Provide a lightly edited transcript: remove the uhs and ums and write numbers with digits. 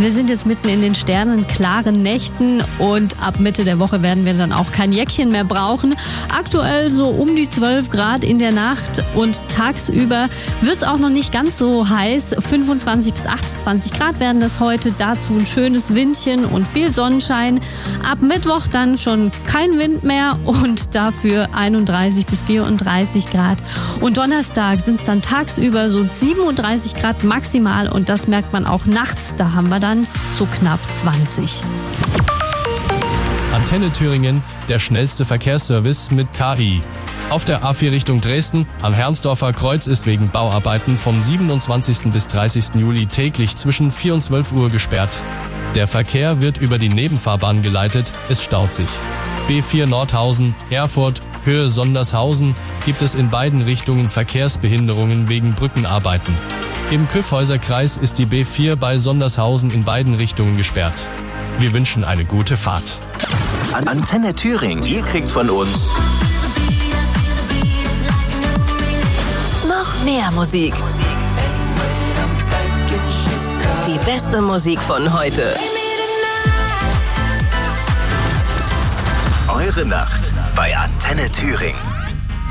Wir sind jetzt mitten in den sternenklaren Nächten und ab Mitte der Woche werden wir dann auch kein Jäckchen mehr brauchen. Aktuell so um die 12 Grad in der Nacht und tagsüber wird es auch noch nicht ganz so heiß. 25 bis 28 Grad werden das heute. Dazu ein schönes Windchen und viel Sonnenschein. Ab Mittwoch dann schon kein Wind mehr und dafür 31 bis 34 Grad. Und Donnerstag sind es dann tagsüber so 37 Grad maximal und das merkt man auch nachts. Da haben wir dann so knapp 20. Antenne Thüringen, der schnellste Verkehrsservice mit KI. Auf der A4 Richtung Dresden am Herrnsdorfer Kreuz ist wegen Bauarbeiten vom 27. bis 30. Juli täglich zwischen 4 und 12 Uhr gesperrt. Der Verkehr wird über die Nebenfahrbahn geleitet, es staut sich. B4 Nordhausen, Erfurt, Höhe Sondershausen gibt es in beiden Richtungen Verkehrsbehinderungen wegen Brückenarbeiten. Im Kyffhäuser-Kreis ist die B4 bei Sondershausen in beiden Richtungen gesperrt. Wir wünschen eine gute Fahrt. Antenne Thüringen, ihr kriegt von uns noch mehr Musik. Die beste Musik von heute. Eure Nacht bei Antenne Thüringen.